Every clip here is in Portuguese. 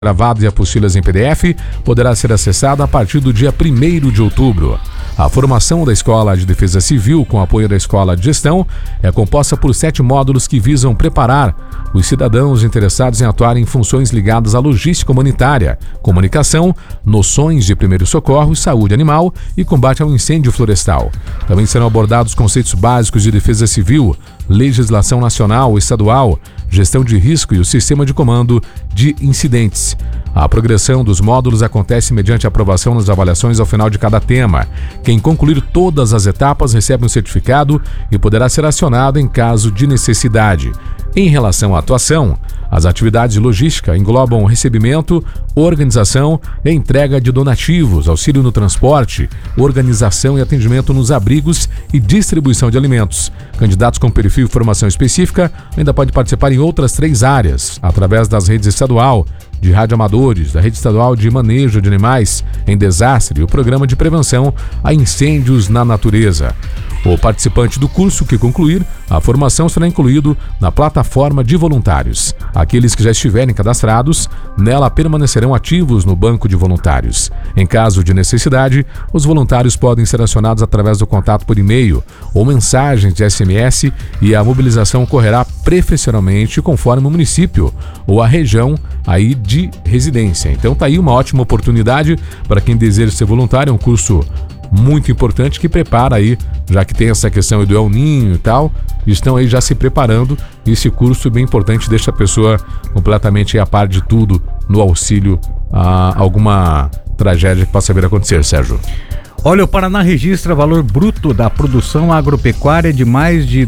gravados e apostilas em PDF poderá ser acessada a partir do dia 1º de outubro. A formação da Escola de Defesa Civil, com apoio da Escola de Gestão, é composta por 7 módulos que visam preparar os cidadãos interessados em atuar em funções ligadas à logística humanitária, comunicação, noções de primeiros socorros, saúde animal e combate ao incêndio florestal. Também serão abordados conceitos básicos de defesa civil, legislação nacional, estadual, gestão de risco e o sistema de comando de incidentes. A progressão dos módulos acontece mediante aprovação nas avaliações ao final de cada tema. Quem concluir todas as etapas recebe um certificado e poderá ser acionado em caso de necessidade. Em relação à atuação, as atividades de logística englobam recebimento, organização e entrega de donativos, auxílio no transporte, organização e atendimento nos abrigos e distribuição de alimentos. Candidatos com perfil e formação específica ainda podem participar em outras 3 áreas, através das redes estadual de radioamadores, da rede estadual de manejo de animais em desastre e o programa de prevenção a incêndios na natureza. O participante do curso que concluir a formação será incluído na plataforma de voluntários. Aqueles que já estiverem cadastrados, nela permanecerão ativos no banco de voluntários. Em caso de necessidade, os voluntários podem ser acionados através do contato por e-mail ou mensagens de SMS e a mobilização ocorrerá preferencialmente conforme o município ou a região aí de residência. Então tá aí uma ótima oportunidade para quem deseja ser voluntário, é um curso muito importante que prepara aí, já que tem essa questão do El Ninho e tal, estão aí já se preparando e esse curso bem importante deixa a pessoa completamente a par de tudo no auxílio a alguma tragédia que possa vir a acontecer, Sérgio. Olha, o Paraná registra valor bruto da produção agropecuária de mais de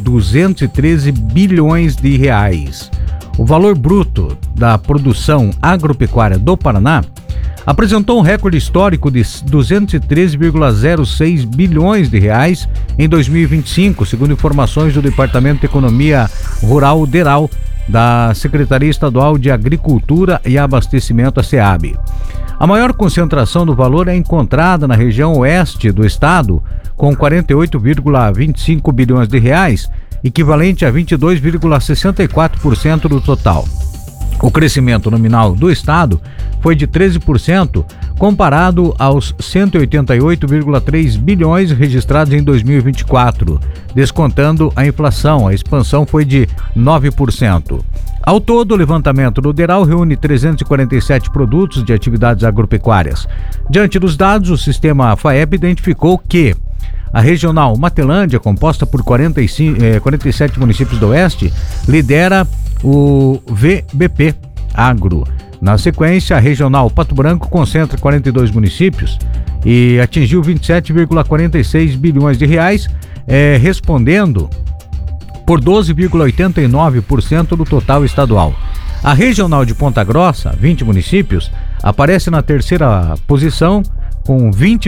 213 bilhões de reais. O valor bruto da produção agropecuária do Paraná apresentou um recorde histórico de 213,06 bilhões de reais em 2025, segundo informações do Departamento de Economia Rural DERAL da Secretaria Estadual de Agricultura e Abastecimento, a SEAB. A maior concentração do valor é encontrada na região oeste do estado, com 48,25 bilhões de reais, equivalente a 22,64% do total. O crescimento nominal do estado foi de 13%, comparado aos 188,3 bilhões registrados em 2024. Descontando a inflação, a expansão foi de 9%. Ao todo, o levantamento do DERAL reúne 347 produtos de atividades agropecuárias. Diante dos dados, o sistema FAEP identificou que a regional Matelândia, composta por 47 municípios do Oeste, lidera o VBP Agro. Na sequência, a regional Pato Branco concentra 42 municípios e atingiu 27,46 bilhões de reais, respondendo por 12,89% do total estadual. A regional de Ponta Grossa, 20 municípios, aparece na terceira posição com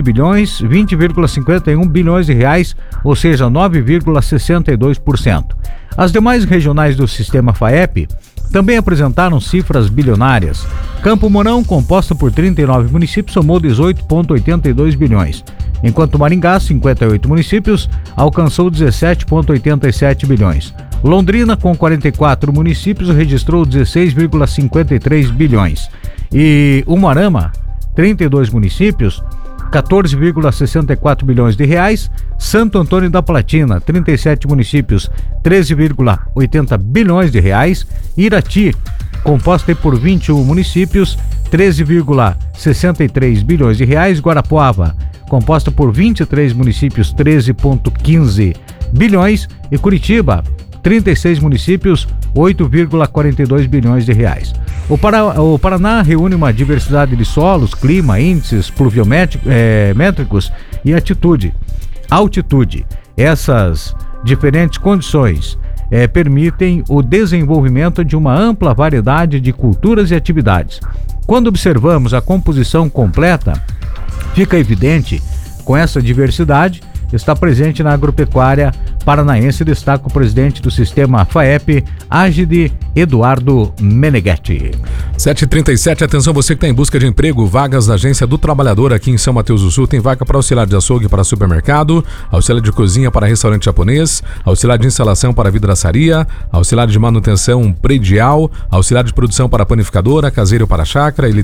20,51 bilhões de reais, ou seja, 9,62%. As demais regionais do sistema FAEP também apresentaram cifras bilionárias. Campo Mourão, composta por 39 municípios, somou 18,82 bilhões, enquanto Maringá, 58 municípios, alcançou 17,87 bilhões. Londrina, com 44 municípios, registrou 16,53 bilhões. E Umuarama, 32 municípios, 14,64 bilhões de reais. Santo Antônio da Platina, 37 municípios, 13,80 bilhões de reais. Irati, composta por 21 municípios, 13,63 bilhões de reais. Guarapuava, composta por 23 municípios, 13,15 bilhões. E Curitiba, 36 municípios, 8,42 bilhões de reais. O Paraná reúne uma diversidade de solos, clima, índices pluviométricos e altitude. Essas diferentes condições permitem o desenvolvimento de uma ampla variedade de culturas e atividades. Quando observamos a composição completa, fica evidente com essa diversidade está presente na agropecuária paranaense, destaca o presidente do sistema FAEP, Ágide Eduardo Meneghetti. 7h37, atenção você que está em busca de emprego, vagas da Agência do Trabalhador aqui em São Mateus do Sul, tem vaga para auxiliar de açougue para supermercado, auxiliar de cozinha para restaurante japonês, auxiliar de instalação para vidraçaria, auxiliar de manutenção predial, auxiliar de produção para panificadora, caseiro para chácara,